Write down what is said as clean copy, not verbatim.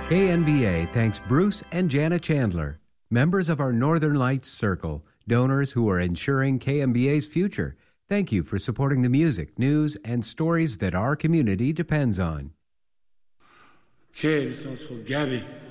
KNBA thanks Bruce and Jana Chandler, members of our Northern Lights Circle, donors who are ensuring KNBA's future. Thank you for supporting the music, news, and stories that our community depends on. K, this one's for Gabby.